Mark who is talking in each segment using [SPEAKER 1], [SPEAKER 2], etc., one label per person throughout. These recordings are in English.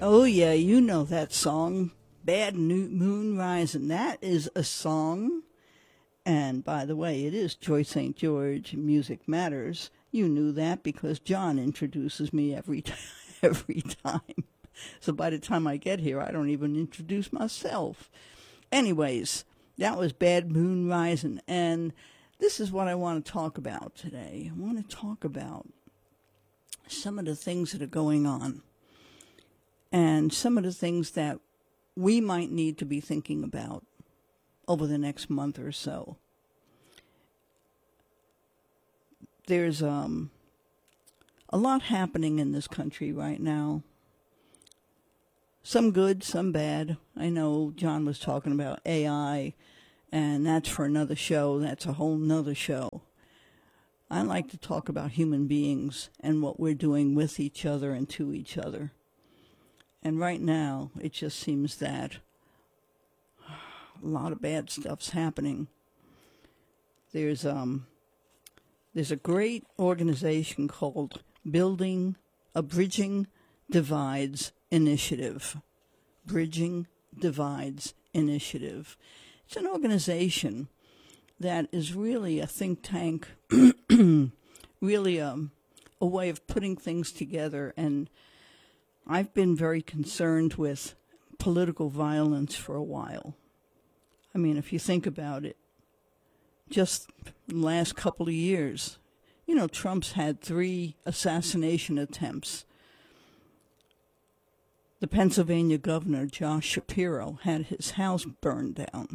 [SPEAKER 1] Oh, yeah, you know that song, Bad Moon Rising. That is a song. And by the way, it is Joy St. George, Music Matters. You knew that because John introduces me every time. So by the time I get here, I don't even introduce myself. Anyways, that was Bad Moon Rising. And this is what I want to talk about today. I want to talk about some of the things that are going on and some of the things that we might need to be thinking about over the next month or so. There's a lot happening in this country right now. Some good, some bad. I know John was talking about AI, and that's for another show. That's a whole nother show. I like to talk about human beings and what we're doing with each other and to each other. And right now, it just seems that a lot of bad stuff's happening. There's a great organization called Bridging Divides Initiative. Bridging Divides Initiative. It's an organization that is really a think tank, really a way of putting things together. And I've been very concerned with political violence for a while. I mean, if you think about it, just the last couple of years, you know, Trump's had 3 assassination attempts. The Pennsylvania governor, Josh Shapiro, had his house burned down.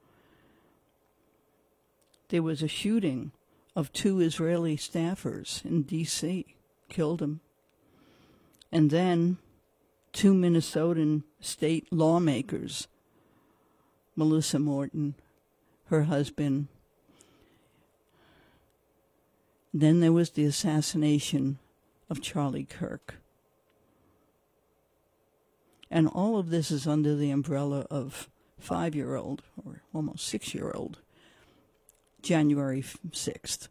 [SPEAKER 1] There was a shooting of 2 Israeli staffers in D.C., killed them. And then 2 Minnesotan state lawmakers, Melissa Morton, her husband. Then there was the assassination of Charlie Kirk. And all of this is under the umbrella of 5-year-old, or almost 6-year-old, January 6th.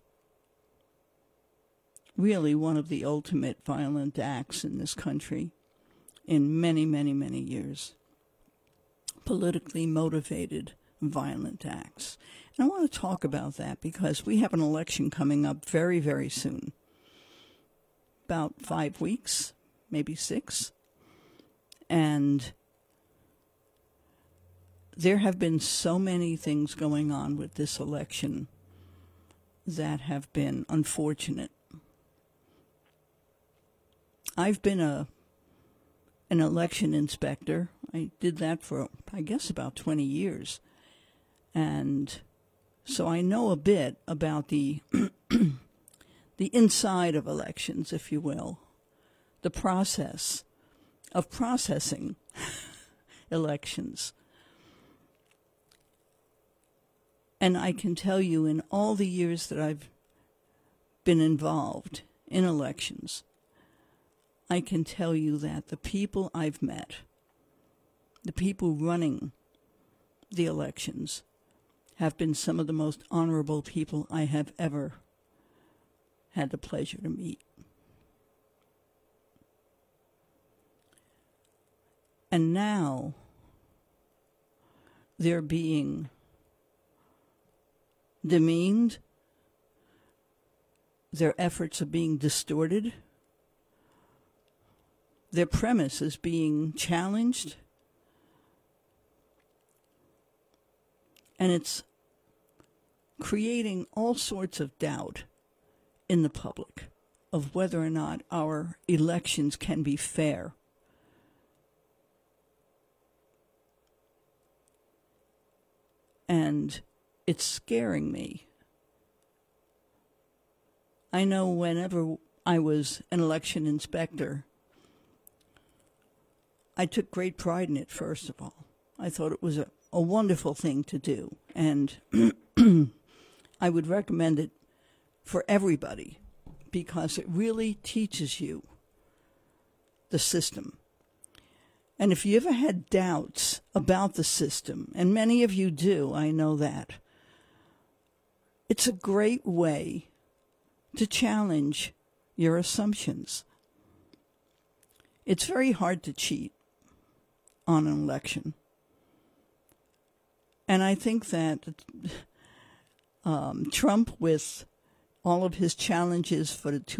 [SPEAKER 1] Really one of the ultimate violent acts in this country in many, many, many years. Politically motivated violent acts. And I want to talk about that because we have an election coming up very, very soon. About 5 weeks, maybe 6. And there have been so many things going on with this election that have been unfortunate. I've been an election inspector. I did that for, I guess, about 20 years. And so I know a bit about the inside of elections, if you will, the process of processing elections. And I can tell you, in all the years that I've been involved in elections, I can tell you that the people I've met, the people running the elections, have been some of the most honorable people I have ever had the pleasure to meet. And now they're being demeaned, their efforts are being distorted, their premise is being challenged, and it's creating all sorts of doubt in the public of whether or not our elections can be fair. And it's scaring me. I know whenever I was an election inspector, I took great pride in it, first of all. I thought it was a wonderful thing to do. And I would recommend it for everybody because it really teaches you the system. And if you ever had doubts about the system, and many of you do, I know that, it's a great way to challenge your assumptions. It's very hard to cheat. on an election. And I think that Trump, with all of his challenges for the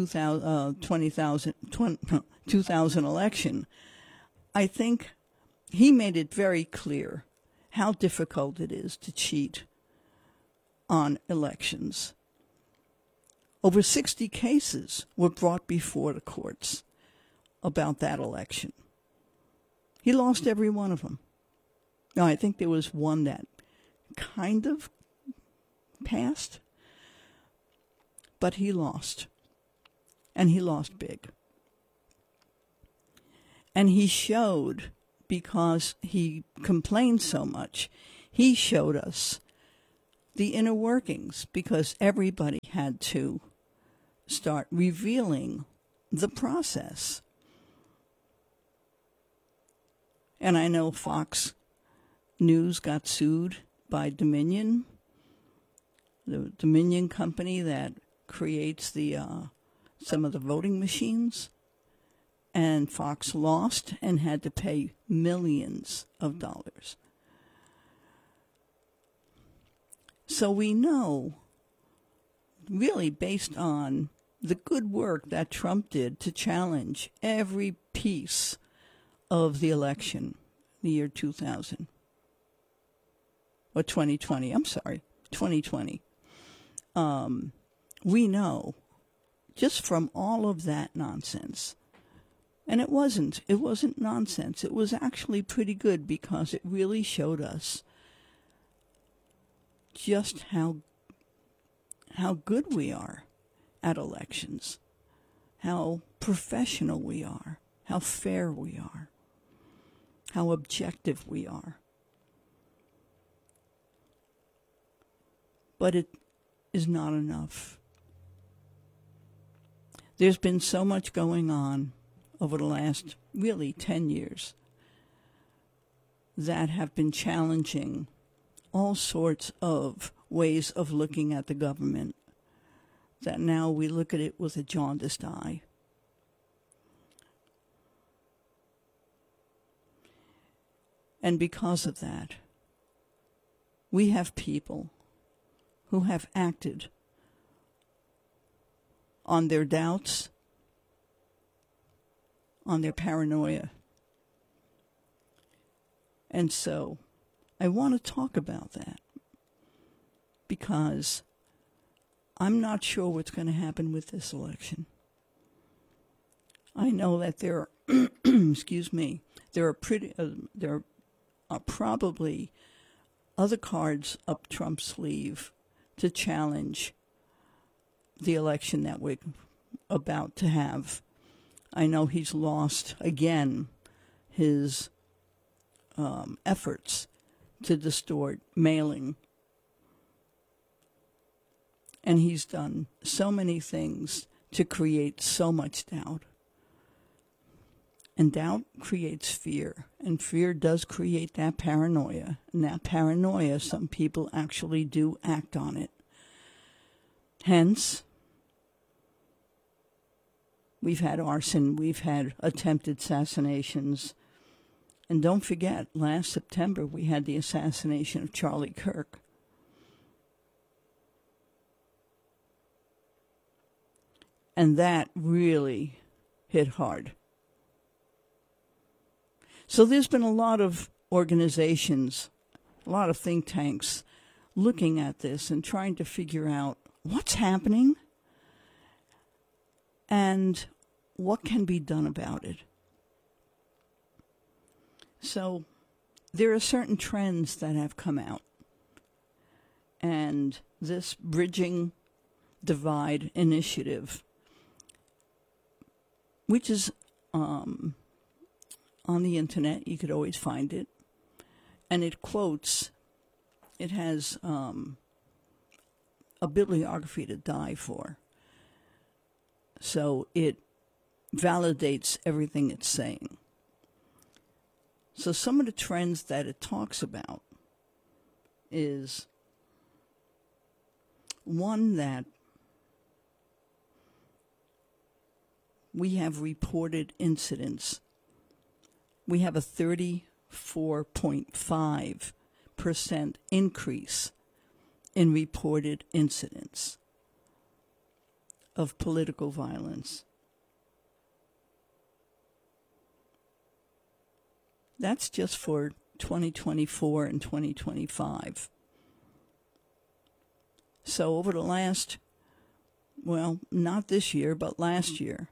[SPEAKER 1] 2000 election, I think he made it very clear how difficult it is to cheat on elections. Over 60 cases were brought before the courts about that election. He lost every one of them. Now, I think there was one that kind of passed, but he lost. And he lost big. And he showed, because he complained so much, he showed us the inner workings, because everybody had to start revealing the process. And I know Fox News got sued by Dominion, the Dominion company that creates the some of the voting machines. And Fox lost and had to pay millions of dollars. So we know, really based on the good work that Trump did to challenge every piece of the election, the year 2000, or 2020, I'm sorry, 2020. We know, just from all of that nonsense, and it wasn't nonsense. It was actually pretty good, because it really showed us just how good we are at elections, how professional we are, how fair we are, how objective we are. But it is not enough. There's been so much going on over the last, really, 10 years that have been challenging all sorts of ways of looking at the government, that now we look at it with a jaundiced eye. And because of that, we have people who have acted on their doubts, on their paranoia. And so I want to talk about that, because I'm not sure what's going to happen with this election. I know that there are, there are probably other cards up Trump's sleeve to challenge the election that we're about to have. I know he's lost, again, his efforts to distort mailing. And he's done so many things to create so much doubt. And doubt creates fear. And fear does create that paranoia. And that paranoia, some people actually do act on it. Hence, we've had arson, we've had attempted assassinations. And don't forget, last September we had the assassination of Charlie Kirk. And that really hit hard. So there's been a lot of organizations, a lot of think tanks looking at this and trying to figure out what's happening and what can be done about it. So there are certain trends that have come out. And this Bridging Divide initiative, which is on the internet, you could always find it, and it quotes, it has a bibliography to die for. So it validates everything it's saying. So some of the trends that it talks about is one, that we have reported incidents. We have a 30 34.5% increase in reported incidents of political violence. That's just for 2024 and 2025. So over the last, well, not this year, but last year,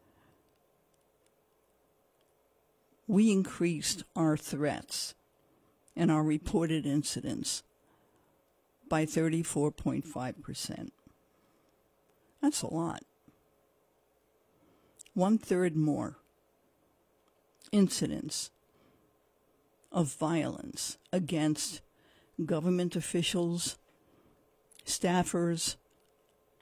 [SPEAKER 1] we increased our threats and our reported incidents by 34.5%. That's a lot. 1/3 more incidents of violence against government officials, staffers,